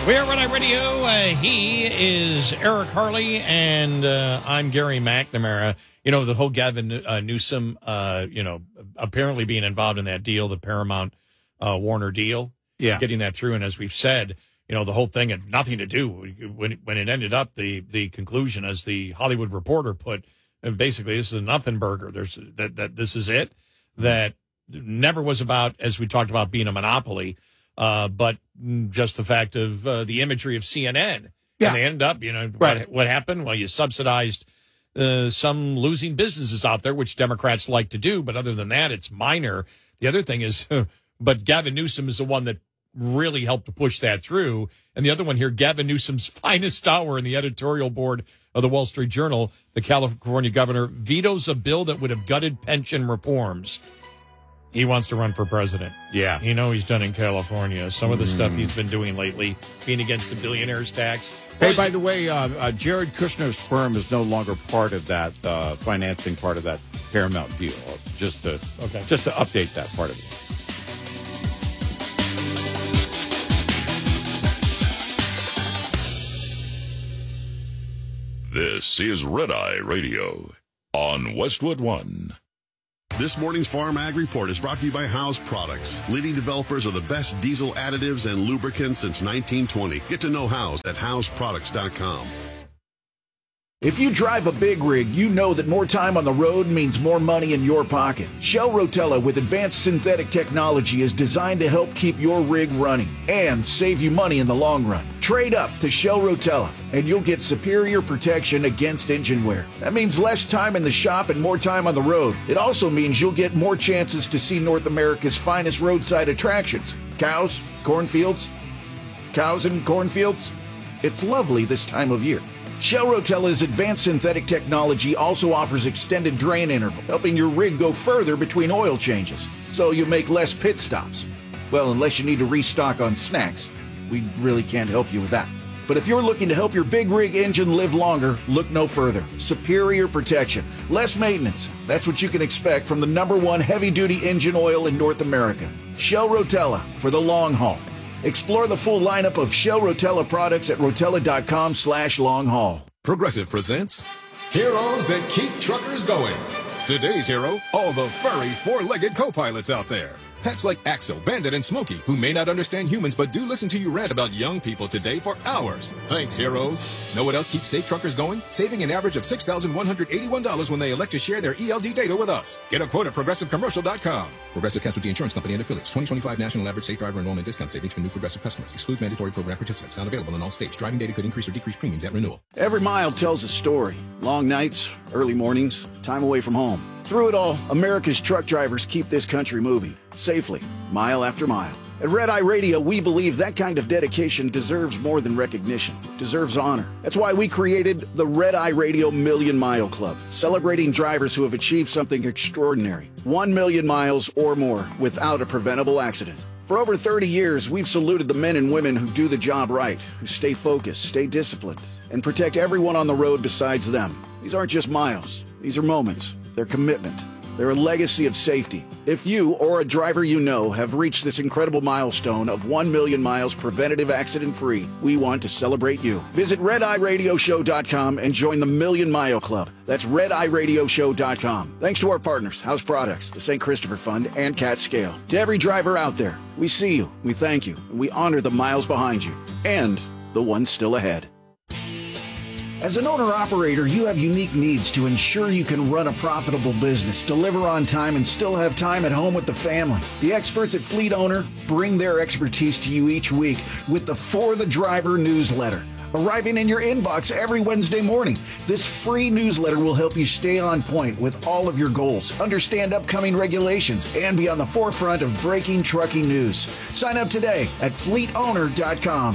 We are Red Eye Radio. He is Eric Harley, and I'm Gary McNamara. You know, the whole Gavin Newsom, apparently being involved in that deal, the Paramount Warner deal, getting that through. And as we've said, you know, the whole thing had nothing to do when it ended up. The conclusion, as the Hollywood Reporter put, basically, this is a nothing burger. That this is it. That never was about, as we talked about, being a monopoly. But just the fact of the imagery of CNN. Yeah. And they ended up, what happened? Well, you subsidized some losing businesses out there, which Democrats like to do. But other than that, it's minor. The other thing is, but Gavin Newsom is the one that really helped to push that through. And the other one here, Gavin Newsom's finest hour in the editorial board of the Wall Street Journal, the California governor vetoes a bill that would have gutted pension reforms. He wants to run for president. Yeah. You know he's done in California. Some of the stuff he's been doing lately, being against the billionaires tax. Hey, by the way, Jared Kushner's firm is no longer part of that financing part of that Paramount deal. Just to update that part of it. This is Red Eye Radio on Westwood One. This morning's Farm Ag Report is brought to you by House Products, leading developers of the best diesel additives and lubricants since 1920. Get to know House at houseproducts.com. If you drive a big rig, you know that more time on the road means more money in your pocket. Shell Rotella with advanced synthetic technology is designed to help keep your rig running and save you money in the long run. Trade up to Shell Rotella and you'll get superior protection against engine wear. That means less time in the shop and more time on the road. It also means you'll get more chances to see North America's finest roadside attractions. Cows, cornfields, cows and cornfields. It's lovely this time of year. Shell Rotella's advanced synthetic technology also offers extended drain interval, helping your rig go further between oil changes, so you make less pit stops. Well, unless you need to restock on snacks. We really can't help you with that. But if you're looking to help your big rig engine live longer, look no further. Superior protection, less maintenance. That's what you can expect from the #1 heavy-duty engine oil in North America. Shell Rotella for the long haul. Explore the full lineup of Shell Rotella products at rotella.com/long-haul. Progressive presents Heroes That Keep Truckers Going. Today's hero, all the furry four-legged co-pilots out there. Pets like Axel, Bandit, and Smokey, who may not understand humans but do listen to you rant about young people today for hours. Thanks, heroes. Know what else keeps safe truckers going? Saving an average of $6,181 when they elect to share their ELD data with us. Get a quote at ProgressiveCommercial.com. Progressive Casualty Insurance Company and Affiliates. 2025 National Average Safe Driver Enrollment Discount Savings for new Progressive customers. Excludes mandatory program participants. Not available in all states. Driving data could increase or decrease premiums at renewal. Every mile tells a story. Long nights, early mornings, time away from home. Through it all, America's truck drivers keep this country moving, safely, mile after mile. At Red Eye Radio, we believe that kind of dedication deserves more than recognition, deserves honor. That's why we created the Red Eye Radio Million Mile Club, celebrating drivers who have achieved something extraordinary. 1 million miles or more without a preventable accident. For over 30 years, we've saluted the men and women who do the job right, who stay focused, stay disciplined, and protect everyone on the road besides them. These aren't just miles. These are moments. They're commitment. They're a legacy of safety. If you or a driver you know have reached this incredible milestone of 1 million miles preventative accident-free, we want to celebrate you. Visit RedEyeRadioShow.com and join the Million Mile Club. That's RedEyeRadioShow.com. Thanks to our partners, House Products, the St. Christopher Fund, and Cat Scale. To every driver out there, we see you, we thank you, and we honor the miles behind you, and the ones still ahead. As an owner-operator, you have unique needs to ensure you can run a profitable business, deliver on time, and still have time at home with the family. The experts at Fleet Owner bring their expertise to you each week with the For the Driver newsletter, arriving in your inbox every Wednesday morning. This free newsletter will help you stay on point with all of your goals, understand upcoming regulations, and be on the forefront of breaking trucking news. Sign up today at fleetowner.com.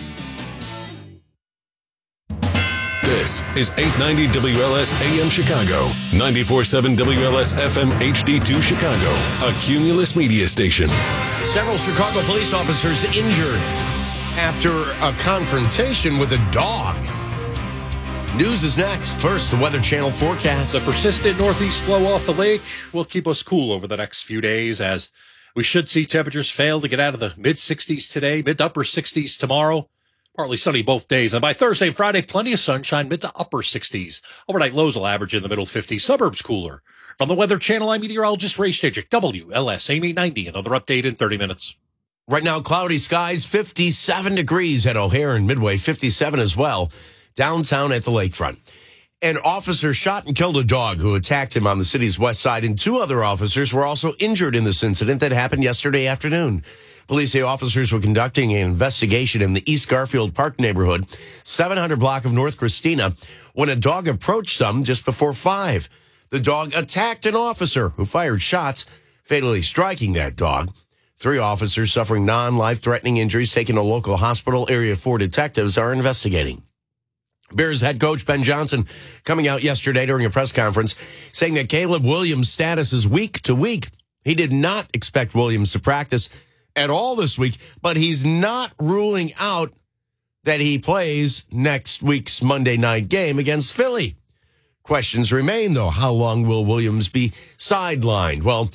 This is 890 WLS AM Chicago, 94.7 WLS FM HD2 Chicago, a Cumulus media station. Several Chicago police officers injured after a confrontation with a dog. News is next. First, the Weather Channel forecast. The persistent northeast flow off the lake will keep us cool over the next few days, as we should see temperatures fail to get out of the mid-60s today, mid-to-upper 60s tomorrow. Partly sunny both days. And by Thursday and Friday, plenty of sunshine, mid to upper 60s. Overnight lows will average in the middle 50s. Suburbs cooler. From the Weather Channel, I'm meteorologist Ray Stajic, WLS AM 890. Another update in 30 minutes. Right now, cloudy skies, 57 degrees at O'Hare and Midway, 57 as well, downtown at the lakefront. An officer shot and killed a dog who attacked him on the city's west side, and 2 other officers were also injured in this incident that happened yesterday afternoon. Police say officers were conducting an investigation in the East Garfield Park neighborhood, 700 block of North Christina, when a dog approached them just before 5. The dog attacked an officer who fired shots, fatally striking that dog. 3 officers suffering non-life-threatening injuries taken to a local hospital. Area 4 detectives are investigating. Bears head coach Ben Johnson coming out yesterday during a press conference saying that Caleb Williams' status is week to week. He did not expect Williams to practice at all this week, but he's not ruling out that he plays next week's Monday night game against Philly. Questions remain, though. How long will Williams be sidelined? Well,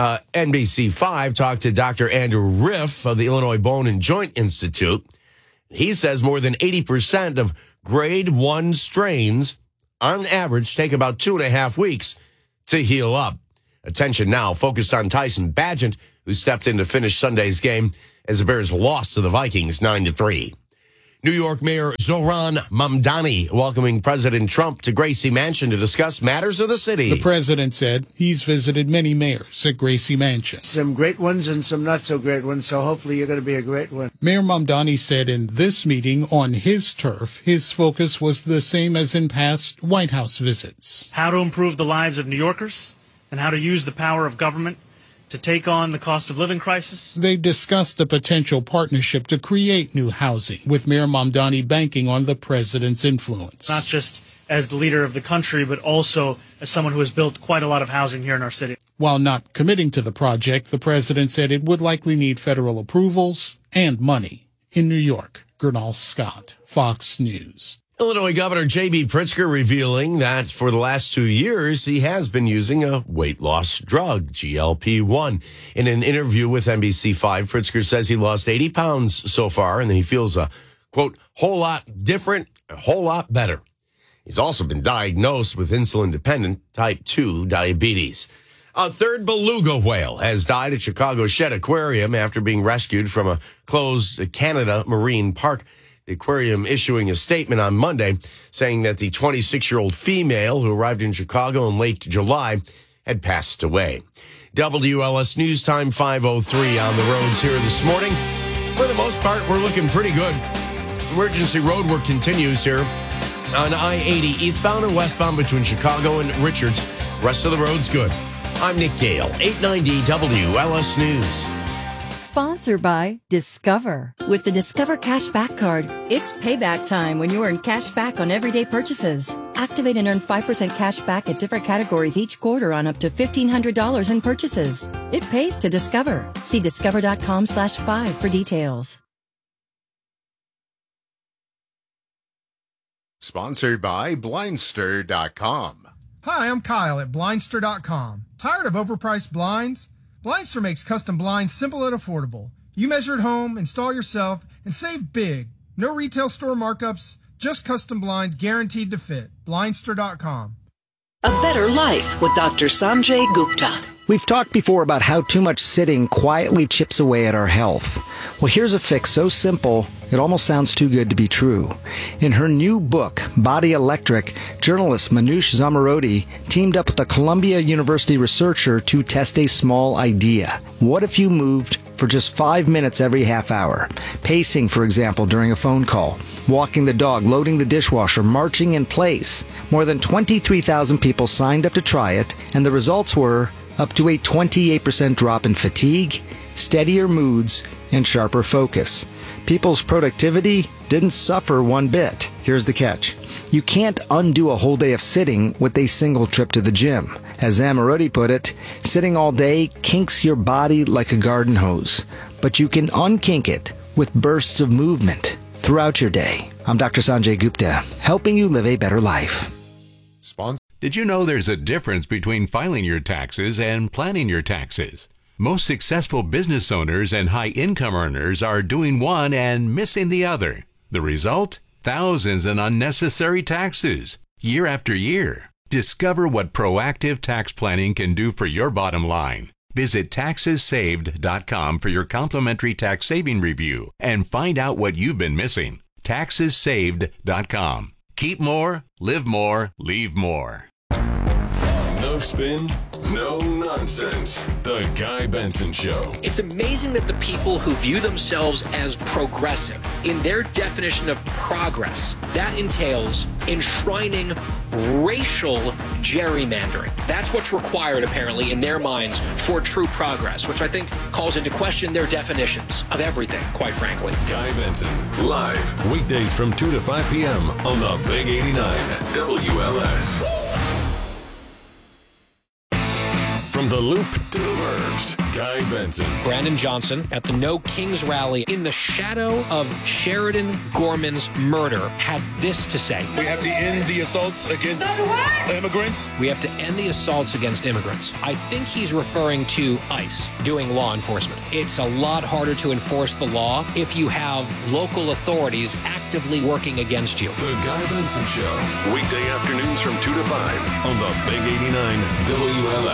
NBC5 talked to Dr. Andrew Riff of the Illinois Bone and Joint Institute. He says more than 80% of grade 1 strains, on average, take about 2.5 weeks to heal up. Attention now focused on Tyson Bagent, who stepped in to finish Sunday's game as the Bears lost to the Vikings 9-3. New York Mayor Zohran Mamdani welcoming President Trump to Gracie Mansion to discuss matters of the city. The president said he's visited many mayors at Gracie Mansion. Some great ones and some not so great ones, so hopefully you're going to be a great one. Mayor Mamdani said in this meeting on his turf, his focus was the same as in past White House visits. How to improve the lives of New Yorkers and how to use the power of government to take on the cost of living crisis. They discussed the potential partnership to create new housing, with Mayor Mamdani banking on the president's influence. Not just as the leader of the country, but also as someone who has built quite a lot of housing here in our city. While not committing to the project, the president said it would likely need federal approvals and money. In New York, Gernal Scott, Fox News. Illinois Governor J.B. Pritzker revealing that for the last 2 years, he has been using a weight loss drug, GLP-1. In an interview with NBC5, Pritzker says he lost 80 pounds so far, and he feels a, quote, whole lot different, a whole lot better. He's also been diagnosed with insulin-dependent type 2 diabetes. A third beluga whale has died at Chicago Shedd Aquarium after being rescued from a closed Canada Marine Park. The aquarium issuing a statement on Monday saying that the 26-year-old female who arrived in Chicago in late July had passed away. WLS News Time 5:03 on the roads here this morning. For the most part, we're looking pretty good. Emergency road work continues here on I-80 eastbound and westbound between Chicago and Richards. Rest of the road's good. I'm Nick Gale, 890 WLS News. Sponsored by Discover. With the Discover Cashback Card, it's payback time when you earn cash back on everyday purchases. Activate and earn 5% cash back at different categories each quarter on up to $1,500 in purchases. It pays to Discover. See discover.com/5 for details. Sponsored by Blindster.com. Hi, I'm Kyle at Blindster.com. Tired of overpriced blinds? Blindster makes custom blinds simple and affordable. You measure at home, install yourself, and save big. No retail store markups, just custom blinds guaranteed to fit. Blindster.com. A better life with Dr. Sanjay Gupta. We've talked before about how too much sitting quietly chips away at our health. Well, here's a fix so simple, it almost sounds too good to be true. In her new book, Body Electric, journalist Manoush Zomorodi teamed up with a Columbia University researcher to test a small idea. What if you moved for just 5 minutes every half hour? Pacing, for example, during a phone call. Walking the dog, loading the dishwasher, marching in place. More than 23,000 people signed up to try it, and the results were up to a 28% drop in fatigue, steadier moods, and sharper focus. People's productivity didn't suffer one bit. Here's the catch. You can't undo a whole day of sitting with a single trip to the gym. As Zamorodi put it, sitting all day kinks your body like a garden hose. But you can unkink it with bursts of movement throughout your day. I'm Dr. Sanjay Gupta, helping you live a better life. Did you know there's a difference between filing your taxes and planning your taxes? Most successful business owners and high-income earners are doing one and missing the other. The result? Thousands in unnecessary taxes, year after year. Discover what proactive tax planning can do for your bottom line. Visit TaxesSaved.com for your complimentary tax saving review and find out what you've been missing. TaxesSaved.com. Keep more, live more, leave more. No spin, no nonsense. The Guy Benson Show. It's amazing that the people who view themselves as progressive, in their definition of progress, that entails enshrining racial gerrymandering. That's what's required, apparently, in their minds for true progress, which I think calls into question their definitions of everything, quite frankly. Guy Benson, live, weekdays from 2 to 5 p.m. on the Big 89 WLS. From the Loop to the Burbs, Guy Benson. Brandon Johnson at the No Kings rally in the shadow of Sheridan Gorman's murder had this to say. We have to end the assaults against immigrants. We have to end the assaults against immigrants. I think he's referring to ICE doing law enforcement. It's a lot harder to enforce the law if you have local authorities actively working against you. The Guy Benson Show, weekday afternoons from 2 to 5 on the Big 89 WLS.